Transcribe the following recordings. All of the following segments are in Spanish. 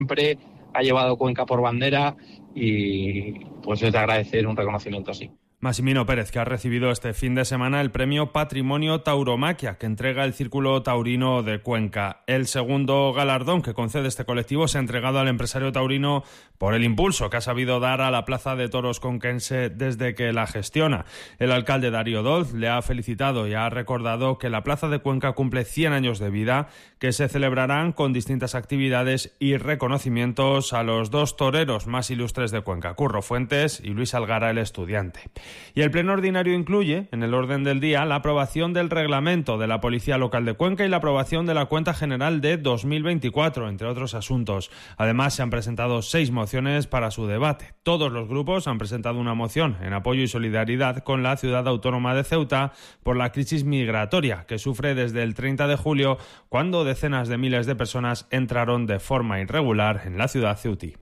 siempre ha llevado Cuenca por bandera y pues es de agradecer un reconocimiento así. Massimino Pérez, que ha recibido este fin de semana el premio Patrimonio Tauromaquia que entrega el Círculo Taurino de Cuenca. El segundo galardón que concede este colectivo se ha entregado al empresario taurino por el impulso que ha sabido dar a la Plaza de Toros conquense desde que la gestiona. El alcalde Darío Dolz le ha felicitado y ha recordado que la Plaza de Cuenca cumple 100 años de vida, que se celebrarán con distintas actividades y reconocimientos a los dos toreros más ilustres de Cuenca, Curro Fuentes y Luis Algara el Estudiante. Y el pleno ordinario incluye, en el orden del día, la aprobación del reglamento de la Policía Local de Cuenca y la aprobación de la Cuenta General de 2024, entre otros asuntos. Además, se han presentado 6 mociones para su debate. Todos los grupos han presentado una moción en apoyo y solidaridad con la ciudad autónoma de Ceuta por la crisis migratoria que sufre desde el 30 de julio, cuando decenas de miles de personas entraron de forma irregular en la ciudad ceutí.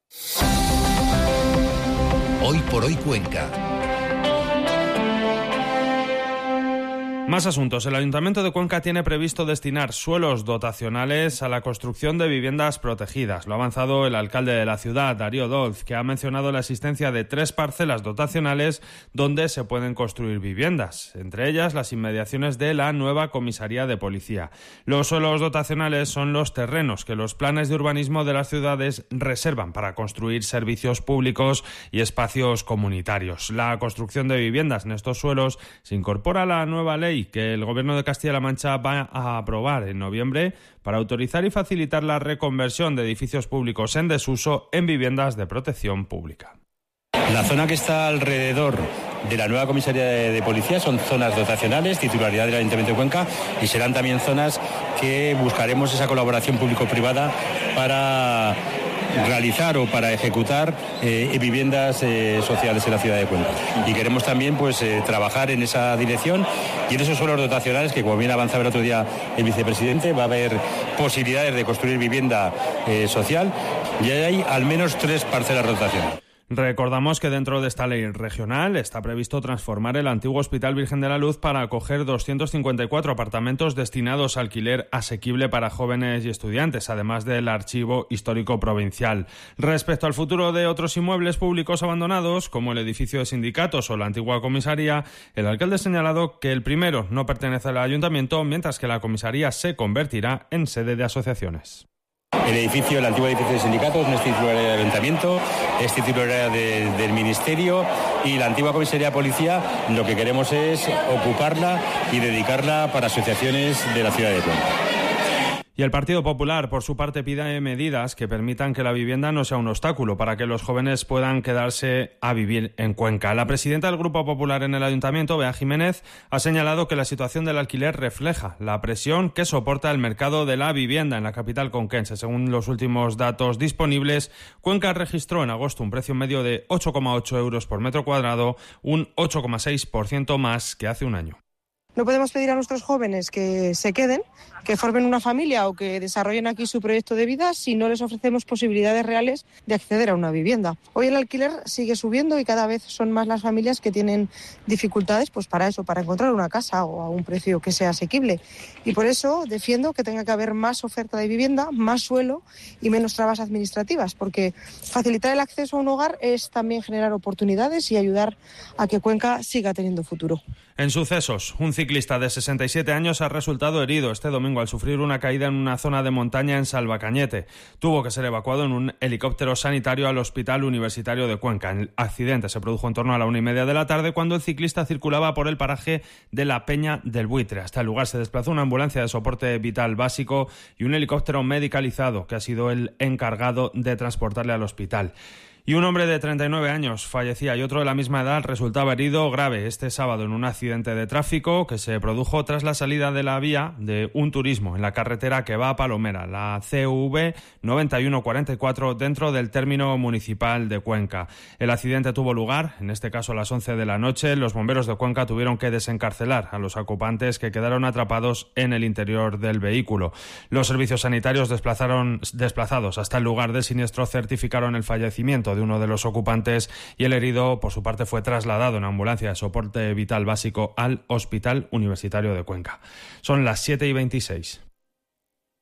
Hoy por hoy Cuenca. Más asuntos. El Ayuntamiento de Cuenca tiene previsto destinar suelos dotacionales a la construcción de viviendas protegidas. Lo ha avanzado el alcalde de la ciudad, Darío Dolz, que ha mencionado la existencia de 3 parcelas dotacionales donde se pueden construir viviendas, entre ellas las inmediaciones de la nueva comisaría de policía. Los suelos dotacionales son los terrenos que los planes de urbanismo de las ciudades reservan para construir servicios públicos y espacios comunitarios. La construcción de viviendas en estos suelos se incorpora a la nueva ley que el Gobierno de Castilla-La Mancha va a aprobar en noviembre para autorizar y facilitar la reconversión de edificios públicos en desuso en viviendas de protección pública. La zona que está alrededor de la nueva comisaría de policía son zonas dotacionales, titularidad del Ayuntamiento de Cuenca, y serán también zonas que buscaremos esa colaboración público-privada para realizar o para ejecutar viviendas sociales en la ciudad de Cuenca. Y queremos también trabajar en esa dirección y en esos suelos dotacionales que, como bien avanzaba el otro día el vicepresidente, va a haber posibilidades de construir vivienda social y hay al menos 3 parcelas dotacionales. Recordamos que dentro de esta ley regional está previsto transformar el antiguo Hospital Virgen de la Luz para acoger 254 apartamentos destinados a alquiler asequible para jóvenes y estudiantes, además del Archivo Histórico Provincial. Respecto al futuro de otros inmuebles públicos abandonados, como el edificio de sindicatos o la antigua comisaría, el alcalde ha señalado que el primero no pertenece al ayuntamiento, mientras que la comisaría se convertirá en sede de asociaciones. El antiguo edificio de sindicatos no es titularidad del ayuntamiento, es titularidad del ministerio, y la antigua comisaría de policía lo que queremos es ocuparla y dedicarla para asociaciones de la ciudad de Cuenca. Y el Partido Popular, por su parte, pide medidas que permitan que la vivienda no sea un obstáculo para que los jóvenes puedan quedarse a vivir en Cuenca. La presidenta del Grupo Popular en el Ayuntamiento, Bea Jiménez, ha señalado que la situación del alquiler refleja la presión que soporta el mercado de la vivienda en la capital conquense. Según los últimos datos disponibles, Cuenca registró en agosto un precio medio de 8,8 euros por metro cuadrado, un 8,6% más que hace un año. No podemos pedir a nuestros jóvenes que se queden, que formen una familia o que desarrollen aquí su proyecto de vida si no les ofrecemos posibilidades reales de acceder a una vivienda. Hoy el alquiler sigue subiendo y cada vez son más las familias que tienen dificultades para encontrar una casa o a un precio que sea asequible. Y por eso defiendo que tenga que haber más oferta de vivienda, más suelo y menos trabas administrativas, porque facilitar el acceso a un hogar es también generar oportunidades y ayudar a que Cuenca siga teniendo futuro. En sucesos, un ciclista de 67 años ha resultado herido este domingo al sufrir una caída en una zona de montaña en Salvacañete. Tuvo que ser evacuado en un helicóptero sanitario al Hospital Universitario de Cuenca. El accidente se produjo en torno a la 1:30 de la tarde cuando el ciclista circulaba por el paraje de la Peña del Buitre. Hasta el lugar se desplazó una ambulancia de soporte vital básico y un helicóptero medicalizado que ha sido el encargado de transportarle al hospital. Y un hombre de 39 años fallecía y otro de la misma edad resultaba herido grave este sábado en un accidente de tráfico que se produjo tras la salida de la vía de un turismo en la carretera que va a Palomera, la CV 9144, dentro del término municipal de Cuenca. El accidente tuvo lugar, en este caso a las 11 de la noche. Los bomberos de Cuenca tuvieron que desencarcelar a los ocupantes que quedaron atrapados en el interior del vehículo. Los servicios sanitarios desplazados hasta el lugar del siniestro certificaron el fallecimiento de uno de los ocupantes y el herido, por su parte, fue trasladado en ambulancia de soporte vital básico al Hospital Universitario de Cuenca. Son las 7:26.